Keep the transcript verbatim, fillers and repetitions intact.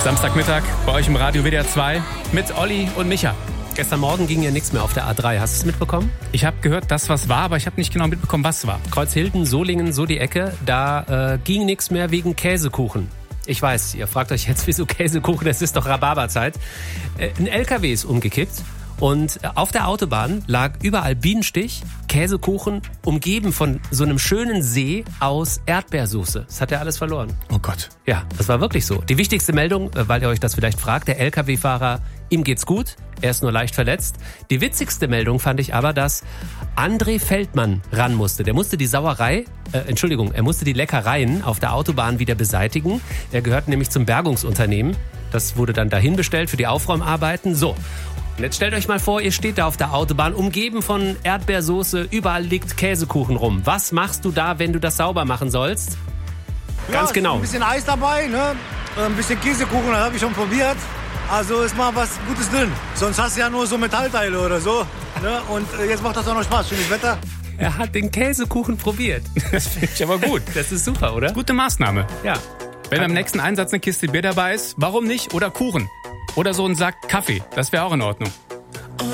Samstagmittag bei euch im Radio W D R zwei mit Olli und Micha. Gestern Morgen ging ja nichts mehr auf der A drei. Hast du es mitbekommen? Ich habe gehört, dass was war, aber ich habe nicht genau mitbekommen, was war. Kreuzhilden, Solingen, so die Ecke, da äh, ging nichts mehr wegen Käsekuchen. Ich weiß, ihr fragt euch jetzt, wieso Käsekuchen, es ist doch Rhabarberzeit. Äh, ein L K W ist umgekippt und auf der Autobahn lag überall Bienenstich, Käsekuchen, umgeben von so einem schönen See aus Erdbeersoße. Das hat ja alles verloren. Oh Gott. Ja, das war wirklich so. Die wichtigste Meldung, weil ihr euch das vielleicht fragt, der L K W-Fahrer, ihm geht's gut, er ist nur leicht verletzt. Die witzigste Meldung fand ich aber, dass André Feldmann ran musste. Der musste die Sauerei, äh, Entschuldigung, er musste die Leckereien auf der Autobahn wieder beseitigen. Er gehört nämlich zum Bergungsunternehmen. Das wurde dann dahin bestellt für die Aufräumarbeiten. So. Und jetzt stellt euch mal vor, ihr steht da auf der Autobahn, umgeben von Erdbeersoße, überall liegt Käsekuchen rum. Was machst du da, wenn du das sauber machen sollst? Ja, Ganz genau. Ein bisschen Eis dabei, ne? Ein bisschen Käsekuchen, das habe ich schon probiert. Also ist mal was Gutes drin. Sonst hast du ja nur so Metallteile oder so. Ne? Und jetzt macht das auch noch Spaß. Schönes Wetter. Er hat den Käsekuchen probiert. Das finde ich aber gut. Das ist super, oder? Gute Maßnahme. Ja. Wenn beim nächsten Einsatz eine Kiste Bier dabei ist, warum nicht? Oder Kuchen. Oder so ein Sack Kaffee. Das wäre auch in Ordnung.